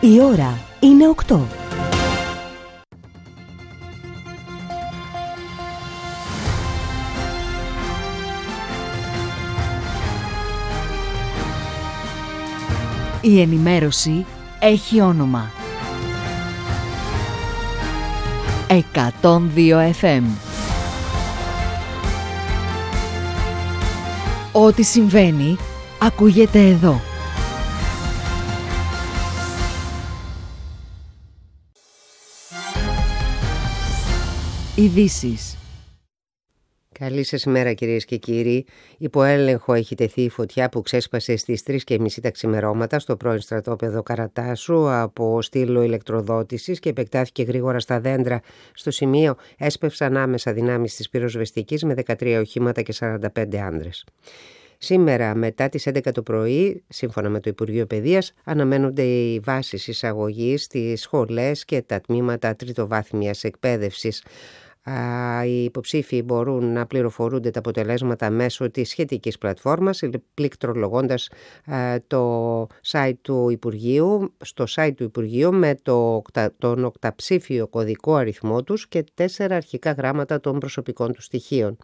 Η ώρα είναι 8. Η ενημέρωση έχει όνομα. 102 FM. Ό,τι συμβαίνει, ακούγεται εδώ. Ειδήσεις. Καλή σας ημέρα κυρίες και κύριοι. Υπό έλεγχο έχει τεθεί η φωτιά που ξέσπασε στις 3:30 τα ξημερώματα στο πρώην στρατόπεδο Καρατάσου από στήλο ηλεκτροδότησης και επεκτάθηκε γρήγορα στα δέντρα. Στο σημείο έσπευσαν άμεσα δυνάμεις της πυροσβεστικής με 13 οχήματα και 45 άνδρες. Σήμερα μετά τις 11 το πρωί, σύμφωνα με το Υπουργείο Παιδείας, αναμένονται οι βάσεις εισαγωγής στις σχολές και τα τμήματα τριτοβάθμιας εκπαίδευσης. Οι υποψήφοι μπορούν να πληροφορούνται τα αποτελέσματα μέσω της σχετικής πλατφόρμας, πληκτρολογώντας το site του Υπουργείου, στο site του Υπουργείου με τον οκταψήφιο κωδικό αριθμό τους και 4 αρχικά γράμματα των προσωπικών του στοιχείων.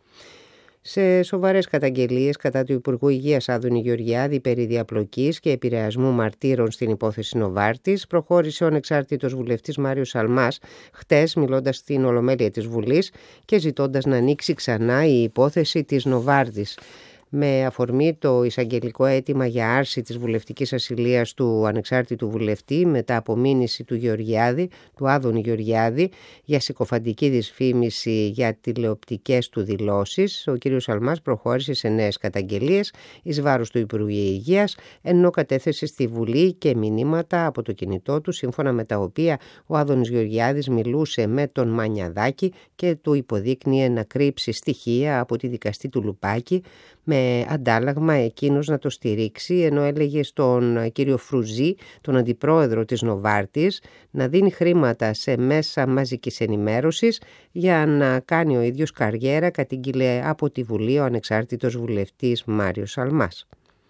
Σε σοβαρές καταγγελίες κατά του Υπουργού Υγείας Άδωνη Γεωργιάδη περί διαπλοκής και επηρεασμού μαρτύρων στην υπόθεση Νοβάρτης, προχώρησε ο ανεξάρτητος βουλευτής Μάριος Σαλμάς χτες μιλώντας στην Ολομέλεια της Βουλής και ζητώντας να ανοίξει ξανά η υπόθεση της Νοβάρτης. Με αφορμή το εισαγγελικό αίτημα για άρση της βουλευτικής ασυλίας του ανεξάρτητου βουλευτή μετά από μήνυση του Άδωνη Γεωργιάδη για συκοφαντική δυσφήμιση για τηλεοπτικές του δηλώσεις, ο κ. Σαλμάς προχώρησε σε νέες καταγγελίες εις βάρος του Υπουργείου Υγείας, ενώ κατέθεσε στη Βουλή και μηνύματα από το κινητό του, σύμφωνα με τα οποία ο Άδωνης Γεωργιάδης μιλούσε με τον Μανιαδάκη και του υποδείκνυε να κρύψει στοιχεία από τη δικαστή του Λουπάκη, με αντάλλαγμα εκείνος να το στηρίξει, ενώ έλεγε στον κύριο Φρουζή, τον αντιπρόεδρο της Νοβάρτης, να δίνει χρήματα σε μέσα μαζικής ενημέρωσης για να κάνει ο ίδιος καριέρα, κατήγγειλε από τη Βουλή ο ανεξάρτητος βουλευτής Μάριος Σαλμάς.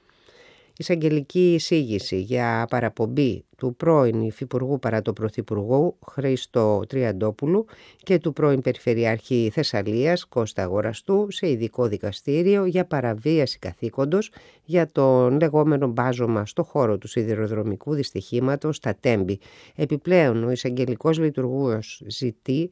Εισαγγελική εισήγηση για παραπομπή του πρώην υφυπουργού παρά το πρωθυπουργού Χρήστο Τριαντόπουλου και του πρώην Περιφερειάρχη Θεσσαλίας Κώστα Αγοραστού σε ειδικό δικαστήριο για παραβίαση καθήκοντος για τον λεγόμενο μπάζωμα στο χώρο του σιδηροδρομικού δυστυχήματος στα Τέμπη. Επιπλέον, ο εισαγγελικός λειτουργός ζητεί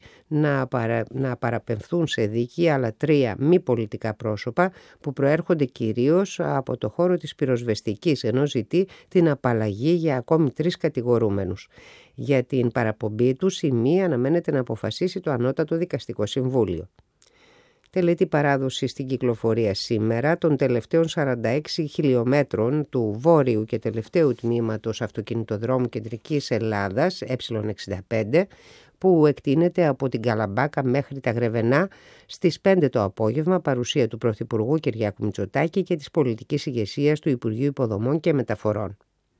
να παραπεμφθούν σε δίκη άλλα 3 μη πολιτικά πρόσωπα που προέρχονται κυρίως από το χώρο της πυροσβεστικής, ενώ ζητεί την απαλλαγή για ακόμη 3 κατηγορούμενους. Για την παραπομπή τους, η μία αναμένεται να αποφασίσει το Ανώτατο Δικαστικό Συμβούλιο. Τελετή παράδοση στην κυκλοφορία σήμερα των τελευταίων 46 χιλιόμετρων του βόρειου και τελευταίου τμήματος αυτοκινητοδρόμου Κεντρικής Ελλάδας Ε65, που εκτείνεται από την Καλαμπάκα μέχρι τα Γρεβενά στις 5 το απόγευμα, παρουσία του Πρωθυπουργού Κυριάκου Μητσοτάκη και της πολιτικής ηγεσίας του Υπουργείου Υποδομών και Μεταφορών.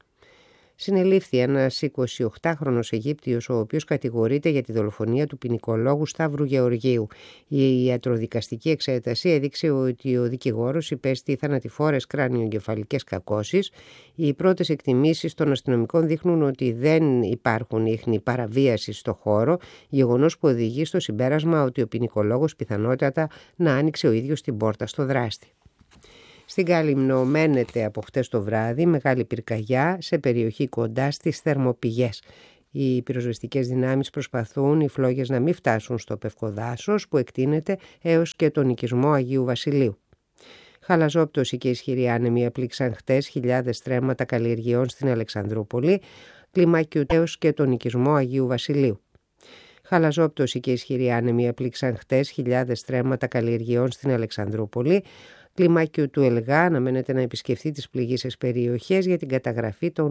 Συνελήφθη ένας 28χρονος Αιγύπτιος, ο οποίος κατηγορείται για τη δολοφονία του ποινικολόγου Σταύρου Γεωργίου. Η ιατροδικαστική εξέταση έδειξε ότι ο δικηγόρος υπέστη θανατηφόρες κράνιο-εγκεφαλικές κακώσεις. Οι πρώτες εκτιμήσεις των αστυνομικών δείχνουν ότι δεν υπάρχουν ίχνη παραβίασης στο χώρο, γεγονός που οδηγεί στο συμπέρασμα ότι ο ποινικολόγος πιθανότατα να άνοιξε ο ίδιος την πόρτα στο δράστη. Στην Κάλυμνο μένεται από χτες το βράδυ μεγάλη πυρκαγιά σε περιοχή κοντά στις θερμοπηγές. Οι πυροσβεστικές δυνάμεις προσπαθούν οι φλόγες να μην φτάσουν στο Πευκοδάσος που εκτείνεται έως και τον οικισμό Αγίου Βασιλείου. Χαλαζόπτωση και ισχυροί άνεμοι έπληξαν χτες χιλιάδες στρέμματα καλλιεργειών στην Αλεξανδρούπολη, κλιμάκιο έως και τον οικισμό Αγίου Βασιλείου. Χαλαζόπτωση και ισχυροί άνεμοι έπληξαν χτες χιλιάδες στρέμματα καλλιεργειών στην Αλεξανδρούπολη. Κλιμάκιο του Ελγά αναμένεται να επισκεφθεί τις πληγείσες περιοχές για την καταγραφή των